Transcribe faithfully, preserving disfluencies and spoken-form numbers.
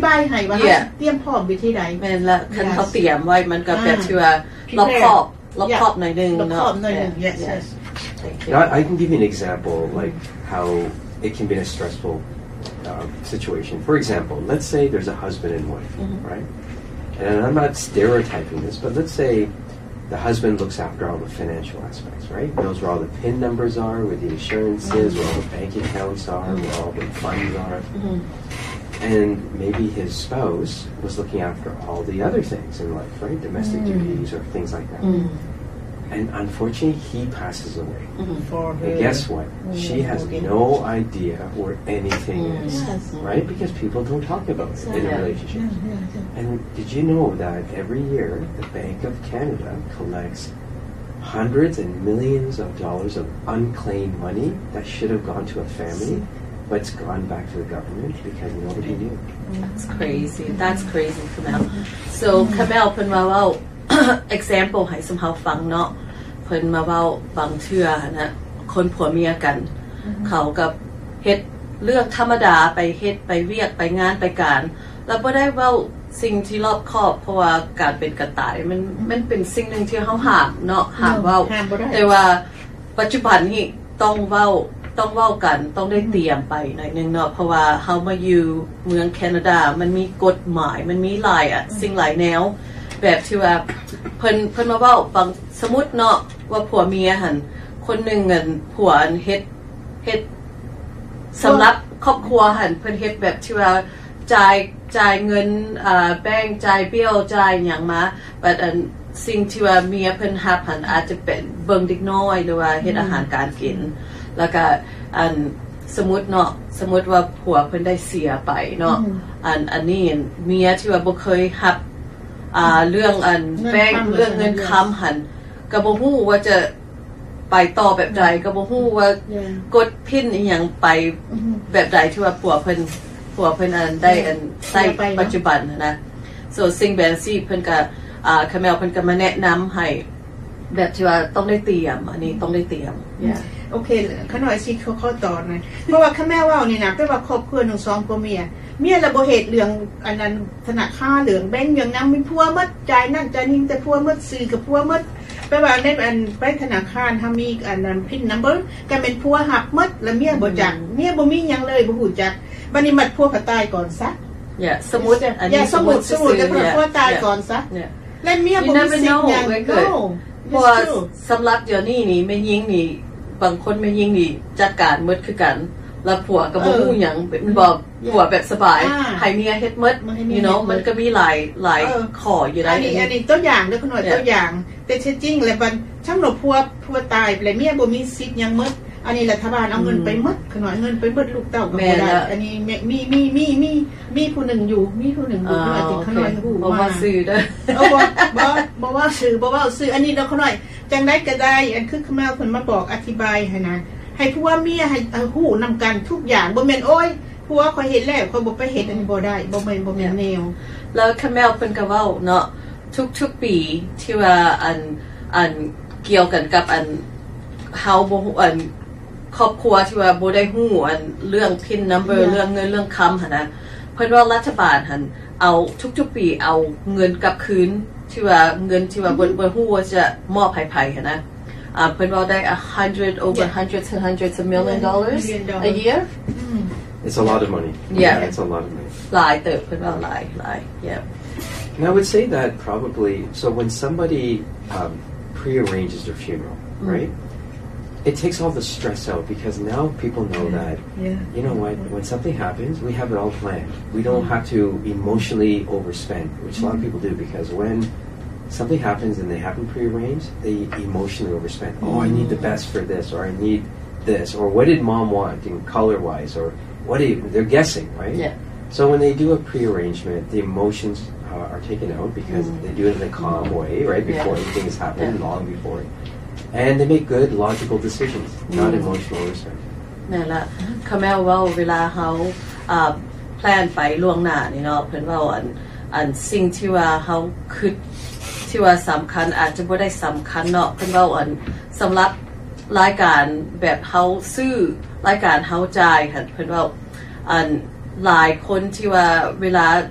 บายให้ว่าเตรียมพร้อมวิธีใดแม่นละคันเขาเตรียมไว้มันก็แบบที่ว่ารอบคอบรอบคอบหน่อยนึงเนาะ yes yes I can give you an example like how it can be a stressful uh, situation. For example, let's say there's a husband and wife, mm-hmm. right? And I'm not stereotyping this, but let's say the husband looks after all the financial aspects, right? Knows where all the PIN numbers are, where the insurances, mm-hmm. where all the bank accounts are, mm-hmm. where all the funds are. Mm-hmm. And maybe his spouse was looking after all the other things in life, right? Domestic mm-hmm. duties or things like that. Mm-hmm. And unfortunately, he passes away. Mm-hmm. And guess what? Mm-hmm. She has no idea where anything mm-hmm. is, yes. right? Because people don't talk about it in a relationship. Yeah, yeah, yeah. And did you know that every year the Bank of Canada collects hundreds and millions of dollars of unclaimed money that should have gone to a family, but it's gone back to the government because nobody knew. That's crazy. That's crazy, Kamel. So Kamel เพิ่นว่าเว้า example ให้สมเฮาฟังเนาะเพิ่นมาเว้าบางเทื่อนะคนผัวเมียกันเขากับเฮ็ดเรื่องธรรมดาไปเฮ็ดไปเวียกไปงานไปการแล้วบ่ได้เว้าสิ่งที่รอบคอบเพราะว่าการเป็นกระต่ายมันมันเป็นสิ่งนึงที่เฮาห้ามเนาะห้ามเว้าแต่ว่าปัจจุบันนี้ต้องเว้าต้องเว้ากันต้องได้เตรียมไปหน่อยนึงเนาะเพราะว่าเฮามาอยู่เมืองแคนาดามันมีกฎหมายมันมีหลายอ่ะสิ่งหลายแนวแบบที่ว่าเพิ่นเพิ่นมาเว้าบางสมมุติเนาะว่าผัวเมียหั่นคนนึงเงินผัวเฮ็ดเฮ็ดสำหรับครอบครัวหั่นเพิ่นเฮ็ดแบบที่ว่าจ่ายจ่ายเงินอ่าแบงค์จ่ายเบี้ยจ่ายหยังมาบัดอันสิ่งที่ว่าเมียเพิ่นรับหั่นอาจจะเป็นเบิ่งเด็กน้อยหรือว่าเฮ็ดอาหารการกินแล้วก็อันสมมุติเนาะสมมุติว่าผัวเพิ่นได้เสียไปเนาะอันอันนี้เมียที่ว่าบ่เคยรับอ่าเรื่องอันแบงค์เรื่องเงินค้ำหั่นก็บ่ฮู้ว่าจะไปต่อแบบใดก็บ่ฮู้ว่ากดพินอีหยังไปแบบใดที่ว่าผัวเพิ่นผัวเพิ่นอันได้อันใช้ปัจจุบันนะส่วนสิ่งแบบนี้เพิ่นก็อ่าคาเมลเพิ่นก็มาแนะนำให้แบบที่ว่าต้องได้เตรียมอันนี้ต้องได้เตรียมโอเคขน่อยสิเขาข้อต่อหน่อยเพราะว่าคาเมลว่านี่นะแปลว่าครอบครัวหนึ่งสองผัวเมียเมียละบ่เฮ็ดเรื่องอันนั้นธนาคารเรื่องแบงค์อย่างนั้นมีผัวหมดจ่ายนั่นจ่ายนี่แต่ผัวหมดซื้อกับผัวหมดแปลว่าในอันไปธนาคารถ้ามีอันนั้นพินนัมเบอร์ก็เป็นผัวหักหมดแล้วเมียบ่จักเมียบ่มีหยังเลยบ่ฮู้จักบัดนี้มัดผัวก็ตายก่อนซะอย่าสมมุติอันนี้สมมุติสมมุติจะผัวตายก่อนซะแล้วเมียบ่มีสิทธิ์หยังเกิดเพราะว่าสำหรับเดี๋ยวนี้นี่แม่ยิงนี่บางคนแม่ยิงนี่จัดการหมดคือกันแล้วผัวก็บ่ฮู้หยังมันบอกผัวแบบสบายให้เมียเฮ็ดหมด you know มันก็มีหลายหลายข้ออยู่ได้อันนี้อันนี้ตัวอย่างเด้อขน่อยตัวอย่างแต่จริงๆแล้วบัดช่างหนผัวผัวตายแล้วเมียบ่มีสิทธิ์หยังหมดอันนี้รัฐบาลเอาเงินไปหมดขน่อยเงินไปหมดลูกเต้าก็บ่ได้อันนี้มีมีมีมีมีผู้นึงอยู่มีผู้นึงอยู่อาจจะขน่อยฮู้ว่าซื้อเด้อเออบ่บ่บ่ว่าซื้อบ่ว่าซื้ออันนี้เด้อขน่อยจังได๋ก็ได้อันคือคำาเพิ่นมาบอกอธิบายให้นะให้ผัวเมียให้ฮู้นำกันทุกอย่างบ่แม่นโอ้ยผัวข่อยเฮ็ดแล้วข่อยบ่ไปเฮ็ดอันนี้บ่ได้บ่แม่นบ่แม่นแนวแล้วคาเมลเพิ่นก็เว้าเนาะทุกๆปีที่ว่าอันอันเกี่ยวกันกับอันเฮาบ่ฮู้อันครอบครัวที่ว่าบ่ได้ฮู้อันเรื่อง pin number เรื่องเงินเรื่องค้ำหั่นนะเพิ่นว่ารัฐบาลหั่นเอาทุกๆปีเอาเงินกลับคืนที่ว่าเงินที่ว่าบ่บ่ฮู้ว่าจะมอบให้ไผหั่นนะอ่าเพิ่นว่าได้ a hundred over hundreds and hundreds of million dollars a year it's a lot of money yeah it's a lot of money หลายเติบเพิ่นว่าหลายหลาย yeah and I would say that probably so when somebody um, prearranges their funeral mm. right it takes all the stress out because now people know yeah. that yeah. you know what when something happens we have it all planned we don't have to emotionally overspend which mm. a lot of people do because when something happens and they haven't prearranged, they emotionally overspend. Oh, I need the best for this, or I need this, or what did mom want in color-wise, or what do you, they're guessing, right? Yeah. So when they do a prearrangement, the emotions uh, are taken out because mm. they do it in a calm way, right, before yeah. anything has happened, yeah. long before. And they make good, logical decisions, mm. not emotional overspend. นั่นล่ะคาเมลว่าเวลาเฮาอ่าแพลนไปล่วงหน้านี่เนาะเพิ่นว่าอันอันสิ่งที่ว่าเฮาคิดที่ว่าสำคัญอาจจะบ่ได้สำคัญเนาะเพิ่นว่าอันสำหรับรายการแบบเฮาซื้อรายการเฮาจ่ายค่ะเพิ่นว่าอันหลายคนที่ว่าเวลา